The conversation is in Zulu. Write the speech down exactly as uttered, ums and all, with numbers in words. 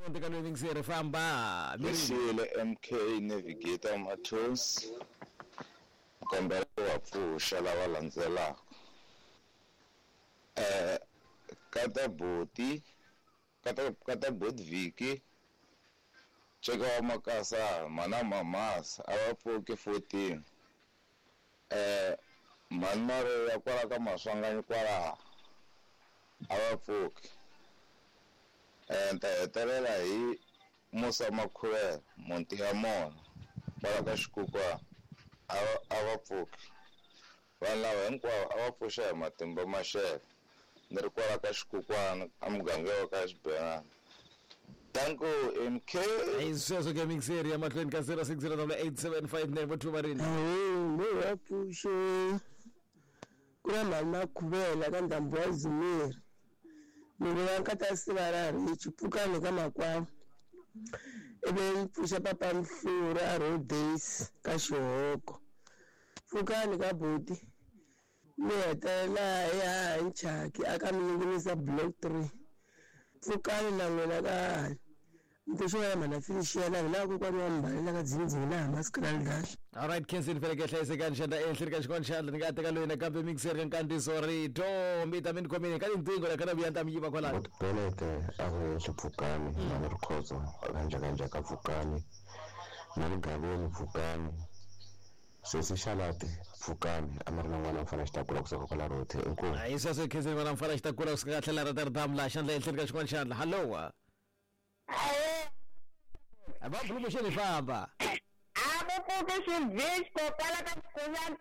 Konke kanweni ngisere famba. Misile M K Navigator Matos. Kombela wapfusha lava landzelaka. Eh kata boti kata kata Bodviki. Cheka wa Makasa mana mamasa awapfuke fourteen. Eh manmaro ya kwala ka maswangani kwala awapfuke. Eh ta hetelela hi Musa Makhuvela Monti ya Mona kwala ka Xikukwana awapfuke. Vanhu lava hinkwavo a va pfuxa hi matimba maxele ni ri kwala ka Xikukwana a muganga wa ka Xibelani. Tanko M K Isweso gaming series amahlweni ka zero six zero eight seven five nine two marini. Hayi ndo wapushe kuna mama Khuvela ka Ndhambu wa Zimiri. Munhu wankata sivarari chipukani kama kwa ebe pfusha papa Mfura road days ka Xihoko. Pfukani ka boti ni hetela ya Nchaki aka minyingisa block three. Pfukani na n'wina ka mfusho ya mana finish ya na ku kwani wa mbali ka dzindzini na masculine dash. All right, Kensin Feleke hlase kanjanda enhleri ka xikontxandla ni nga teka loyi na kambe mixer ka nkandiso rito mbita mi ni khomeni ka tinqingho la kana vuyanta mi yiva kwalano. Peleke a ku Pfukani na ni rikhozo kanja kanja ka Pfukani na ni Gabeni Pfukani sesi Shalate Pfukani amari na n'wana mfana xitakula kusuka kwala rothe inkomu. Hayi sweswo Kensin n'wana mfana xitakula kusuka tlhela ra taridam la xandla enhleri ka xikontxandla. Hallo. Aba promotion ifamba. Abo pfuke xivhisto kwala ka Pfukani